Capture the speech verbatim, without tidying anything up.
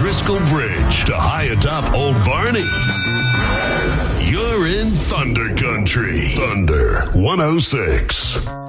Driscoll Bridge to high atop Old Barney. You're in Thunder Country. Thunder one oh six.